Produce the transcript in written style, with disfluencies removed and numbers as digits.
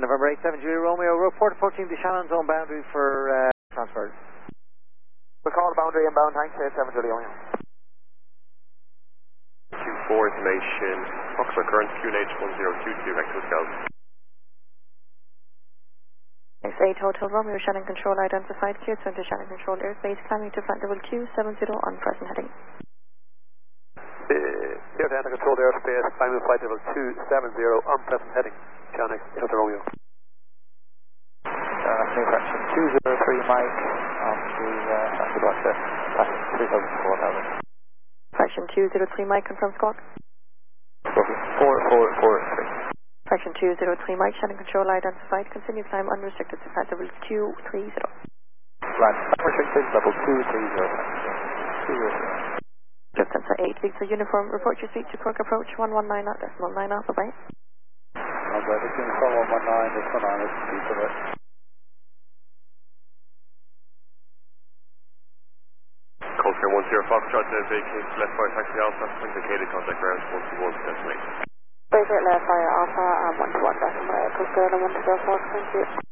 November 87 Julie Romeo, report approaching the Shannon zone boundary for transfers. We'll call the boundary inbound, thanks, 87 Julie Romeo. Q4 information, Foxtrot current QNH 1022 back to Scout. X8 Hotel Romeo, Shannon control identified, clear to enter Shannon control airspace, climbing to flight level 270 on present heading. Clear to enter control airspace, climbing to flight level 270 on present heading, Shannon Hotel Romeo. New fraction 203 Mike on the transit access, passing 3004,000. Fraction 203 Mike, confirm squawk. 4443. Fraction 203 Mike, Shannon control identified, continue climb unrestricted to flight level 230. Land unrestricted, level 230. Lufthansa 8, Victor Uniform, report your speed to Cork approach 119 at decimal 9 alpha, bye. Victor Uniform 119, this one on is speed to it. Coastal 10 Foxtrot, vacate left fire taxi Alpha, indicated contact ground 121 destination. Vacate left fire Alpha, 121 decimal, Coastal 1 Fox, thank you.